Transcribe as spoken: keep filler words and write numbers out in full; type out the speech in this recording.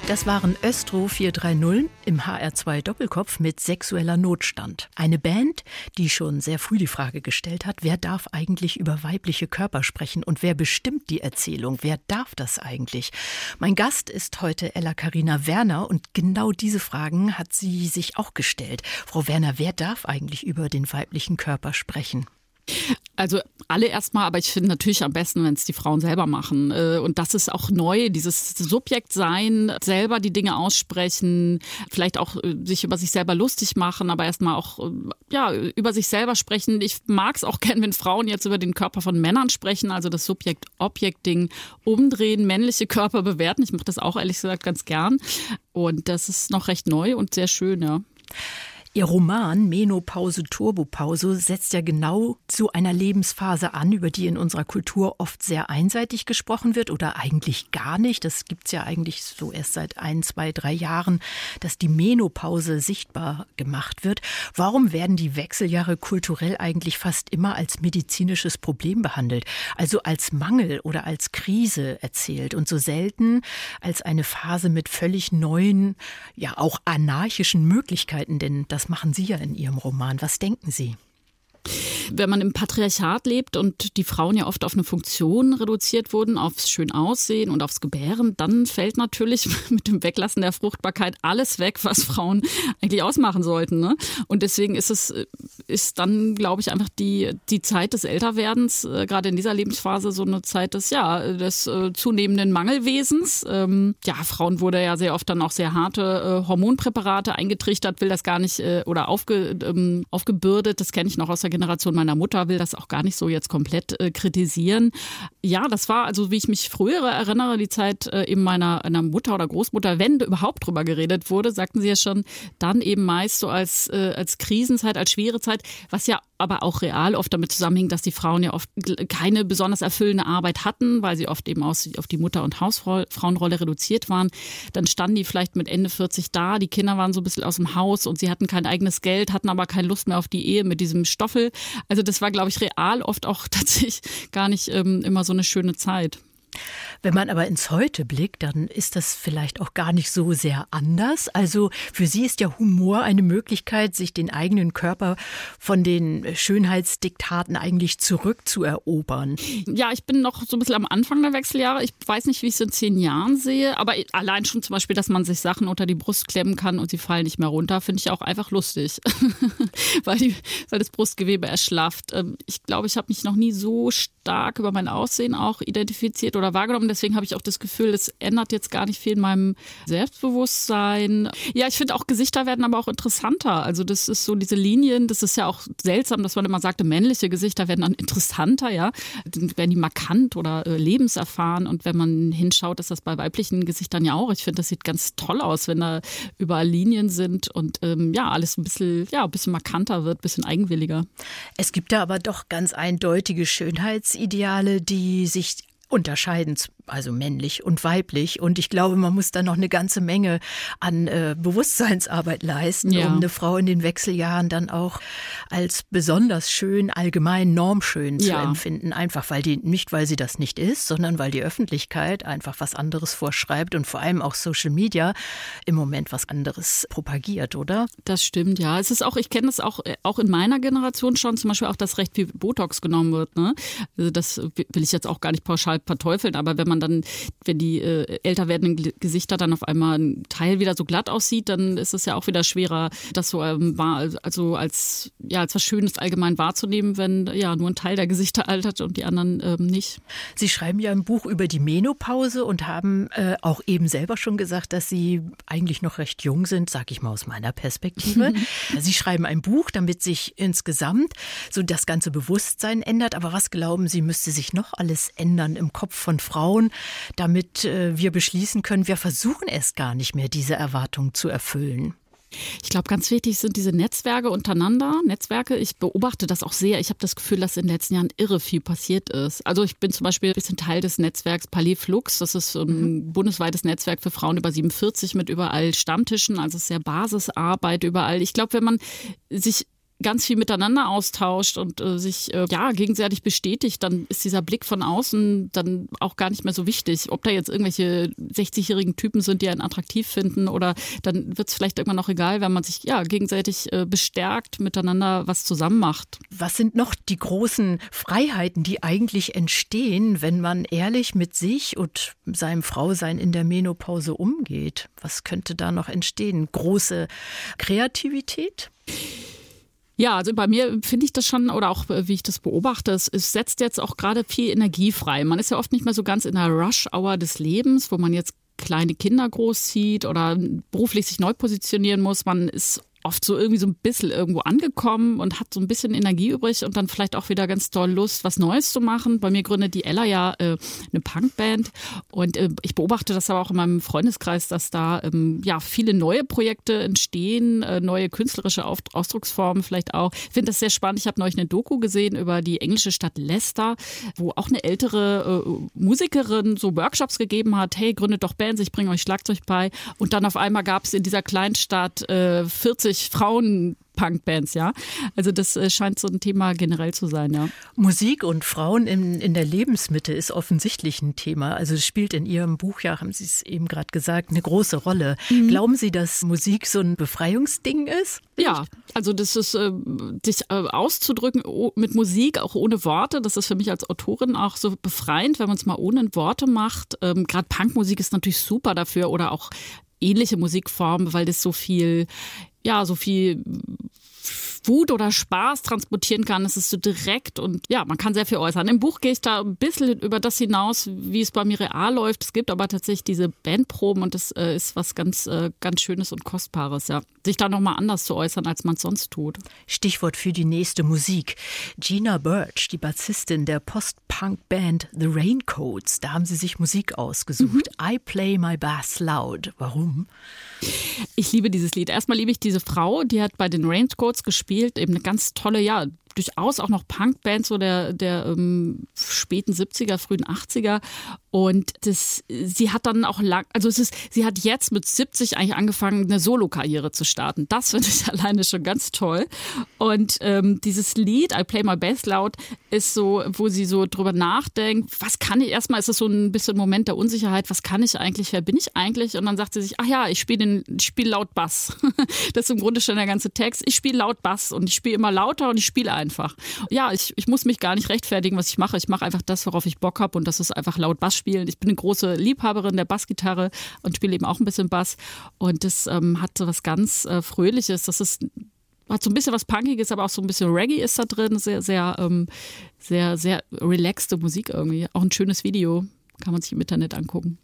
Das waren Östro vier drei null im H R zwei Doppelkopf mit Sexueller Notstand. Eine Band, die schon sehr früh die Frage gestellt hat, wer darf eigentlich über weibliche Körper sprechen und wer bestimmt die Erzählung? Wer darf das eigentlich? Mein Gast ist heute Ella Carina Werner und genau diese Fragen hat sie sich auch gestellt. Frau Werner, wer darf eigentlich über den weiblichen Körper sprechen? Also alle erstmal, aber ich finde natürlich am besten, wenn es die Frauen selber machen. Und das ist auch neu, dieses Subjektsein, selber die Dinge aussprechen, vielleicht auch sich über sich selber lustig machen, aber erstmal auch ja, über sich selber sprechen. Ich mag es auch gern, wenn Frauen jetzt über den Körper von Männern sprechen, also das Subjekt-Objekt-Ding umdrehen, männliche Körper bewerten. Ich mache das auch ehrlich gesagt ganz gern. Und das ist noch recht neu und sehr schön, ja. Ihr Roman Menopause, Turbopause setzt ja genau zu einer Lebensphase an, über die in unserer Kultur oft sehr einseitig gesprochen wird oder eigentlich gar nicht. Das gibt's ja eigentlich so erst seit ein, zwei, drei Jahren, dass die Menopause sichtbar gemacht wird. Warum werden die Wechseljahre kulturell eigentlich fast immer als medizinisches Problem behandelt, also als Mangel oder als Krise erzählt und so selten als eine Phase mit völlig neuen, ja auch anarchischen Möglichkeiten, denn das Das machen Sie ja in Ihrem Roman. Was denken Sie? Wenn man im Patriarchat lebt und die Frauen ja oft auf eine Funktion reduziert wurden, aufs schön Aussehen und aufs Gebären, dann fällt natürlich mit dem Weglassen der Fruchtbarkeit alles weg, was Frauen eigentlich ausmachen sollten, ne? Und deswegen ist es ist dann, glaube ich, einfach die die Zeit des Älterwerdens, äh, gerade in dieser Lebensphase, so eine Zeit des ja des äh, zunehmenden Mangelwesens. Ähm, ja, Frauen wurde ja sehr oft dann auch sehr harte äh, Hormonpräparate eingetrichtert, will das gar nicht äh, oder aufge, ähm, aufgebürdet. Das kenne ich noch aus der Generation meiner Mutter, will das auch gar nicht so jetzt komplett äh, kritisieren. Ja, das war also, wie ich mich früher erinnere, die Zeit äh, eben meiner, meiner Mutter oder Großmutter, wenn überhaupt drüber geredet wurde, sagten sie ja schon, dann eben meist so als, äh, als Krisenzeit, als schwere Zeit, was ja aber auch real oft damit zusammenhing, dass die Frauen ja oft keine besonders erfüllende Arbeit hatten, weil sie oft eben aus, auf die Mutter- und Hausfrauenrolle reduziert waren. Dann standen die vielleicht mit Ende vierzig da, die Kinder waren so ein bisschen aus dem Haus und sie hatten kein eigenes Geld, hatten aber keine Lust mehr auf die Ehe mit diesem Stoffel. Also das war, glaube ich, real oft auch tatsächlich gar nicht ähm, immer so eine schöne Zeit. Wenn man aber ins Heute blickt, dann ist das vielleicht auch gar nicht so sehr anders. Also für Sie ist ja Humor eine Möglichkeit, sich den eigenen Körper von den Schönheitsdiktaten eigentlich zurückzuerobern. Ja, ich bin noch so ein bisschen am Anfang der Wechseljahre. Ich weiß nicht, wie ich es in zehn Jahren sehe, aber allein schon zum Beispiel, dass man sich Sachen unter die Brust klemmen kann und sie fallen nicht mehr runter, finde ich auch einfach lustig, weil, die, weil das Brustgewebe erschlafft. Ich glaube, ich habe mich noch nie so stark über mein Aussehen auch identifiziert oder wahrgenommen. Deswegen habe ich auch das Gefühl, es ändert jetzt gar nicht viel in meinem Selbstbewusstsein. Ja, ich finde auch Gesichter werden aber auch interessanter. Also das ist so diese Linien, das ist ja auch seltsam, dass man immer sagte, männliche Gesichter werden dann interessanter, ja. Dann werden die markant oder äh, lebenserfahren. Und wenn man hinschaut, ist das bei weiblichen Gesichtern ja auch. Ich finde, das sieht ganz toll aus, wenn da überall Linien sind und ähm, ja, alles ein bisschen, ja, ein bisschen markanter wird, ein bisschen eigenwilliger. Es gibt da aber doch ganz eindeutige Schönheitsideale, die sich unterscheiden, also männlich und weiblich. Und ich glaube, man muss da noch eine ganze Menge an äh, Bewusstseinsarbeit leisten, ja, um eine Frau in den Wechseljahren dann auch als besonders schön, allgemein normschön zu ja. empfinden. Einfach weil die, nicht weil sie das nicht ist, sondern weil die Öffentlichkeit einfach was anderes vorschreibt und vor allem auch Social Media im Moment was anderes propagiert, oder? Das stimmt, ja. Es ist auch, ich kenne das auch, auch in meiner Generation schon, zum Beispiel auch, dass recht viel Botox genommen wird, ne? Also das will ich jetzt auch gar nicht pauschal verteufeln, aber wenn man dann, wenn die äh, älter werdenden Gesichter dann auf einmal ein Teil wieder so glatt aussieht, dann ist es ja auch wieder schwerer, das so ähm, war, also als ja als was Schönes allgemein wahrzunehmen, wenn ja nur ein Teil der Gesichter altert und die anderen ähm, nicht. Sie schreiben ja ein Buch über die Menopause und haben äh, auch eben selber schon gesagt, dass Sie eigentlich noch recht jung sind, sag ich mal aus meiner Perspektive. Sie schreiben ein Buch, damit sich insgesamt so das ganze Bewusstsein ändert. Aber was glauben Sie, müsste sich noch alles ändern im Kopf von Frauen, damit äh, wir beschließen können, wir versuchen es gar nicht mehr, diese Erwartungen zu erfüllen? Ich glaube, ganz wichtig sind diese Netzwerke untereinander, Netzwerke. Ich beobachte das auch sehr. Ich habe das Gefühl, dass in den letzten Jahren irre viel passiert ist. Also ich bin zum Beispiel ein bisschen Teil des Netzwerks Palais Flux. Das ist ein mhm. bundesweites Netzwerk für Frauen über siebenundvierzig mit überall Stammtischen. Also es ist sehr Basisarbeit überall. Ich glaube, wenn man sich ganz viel miteinander austauscht und äh, sich äh, ja gegenseitig bestätigt, dann ist dieser Blick von außen dann auch gar nicht mehr so wichtig. Ob da jetzt irgendwelche sechzigjährigen Typen sind, die einen attraktiv finden, oder dann wird es vielleicht irgendwann auch egal, wenn man sich ja gegenseitig äh, bestärkt, miteinander was zusammen macht. Was sind noch die großen Freiheiten, die eigentlich entstehen, wenn man ehrlich mit sich und seinem Frausein in der Menopause umgeht? Was könnte da noch entstehen? Große Kreativität? Ja, also bei mir finde ich das schon, oder auch wie ich das beobachte, es, es setzt jetzt auch gerade viel Energie frei. Man ist ja oft nicht mehr so ganz in der Rush-Hour des Lebens, wo man jetzt kleine Kinder großzieht oder beruflich sich neu positionieren muss. Man ist oft so irgendwie so ein bisschen irgendwo angekommen und hat so ein bisschen Energie übrig und dann vielleicht auch wieder ganz doll Lust, was Neues zu machen. Bei mir gründet die Ella ja äh, eine Punkband und äh, ich beobachte das aber auch in meinem Freundeskreis, dass da ähm, ja viele neue Projekte entstehen, äh, neue künstlerische Auf- Ausdrucksformen vielleicht auch. Ich finde das sehr spannend. Ich habe neulich eine Doku gesehen über die englische Stadt Leicester, wo auch eine ältere äh, Musikerin so Workshops gegeben hat. Hey, gründet doch Bands, ich bringe euch Schlagzeug bei. Und dann auf einmal gab es in dieser Kleinstadt äh, vierzig Frauen-Punkbands, ja. Also das äh, scheint so ein Thema generell zu sein, ja. Musik und Frauen in, in der Lebensmitte ist offensichtlich ein Thema. Also es spielt in Ihrem Buch, ja, haben Sie es eben gerade gesagt, eine große Rolle. Mhm. Glauben Sie, dass Musik so ein Befreiungsding ist? Ja, also das ist, äh, dich äh, auszudrücken oh, mit Musik, auch ohne Worte, das ist für mich als Autorin auch so befreiend, wenn man es mal ohne Worte macht. Ähm, gerade Punkmusik ist natürlich super dafür oder auch ähnliche Musikformen, weil das so viel ja, so viel Wut oder Spaß transportieren kann. Es ist so direkt und ja, man kann sehr viel äußern. Im Buch gehe ich da ein bisschen über das hinaus, wie es bei mir real läuft. Es gibt aber tatsächlich diese Bandproben und das äh, ist was ganz, äh, ganz Schönes und Kostbares, ja. Sich da nochmal anders zu äußern, als man es sonst tut. Stichwort für die nächste Musik. Gina Birch, die Bassistin der Post-Punk-Band The Raincoats, da haben Sie sich Musik ausgesucht. Mhm. I Play My Bass Loud. Warum? Ich liebe dieses Lied. Erstmal liebe ich diese Frau, die hat bei den Raincoats gespielt, eben eine ganz tolle, ja, durchaus auch noch Punkband so der, der ähm, späten siebziger, frühen achtziger. Und das, sie hat dann auch lang, also es ist, sie hat jetzt mit siebzig eigentlich angefangen, eine Solokarriere zu starten. Das finde ich alleine schon ganz toll. Und ähm, dieses Lied, I Play My Bass Loud, ist so, wo sie so drüber nachdenkt, was kann ich, erstmal ist es so ein bisschen ein Moment der Unsicherheit, was kann ich eigentlich, wer bin ich eigentlich? Und dann sagt sie sich, ach ja, ich spiele ich spiele laut Bass. Das ist im Grunde schon der ganze Text. Ich spiele laut Bass und ich spiele immer lauter und ich spiele einfach. Ja, ich, ich muss mich gar nicht rechtfertigen, was ich mache. Ich mache einfach das, worauf ich Bock habe und das ist einfach laut Bass spielen. Ich bin eine große Liebhaberin der Bassgitarre und spiele eben auch ein bisschen Bass und das ähm, hat so was ganz äh, Fröhliches. Das ist hat so ein bisschen was Punkiges, aber auch so ein bisschen Reggae ist da drin. Sehr, sehr, ähm, sehr, sehr relaxte Musik irgendwie. Auch ein schönes Video. Kann man sich im Internet angucken.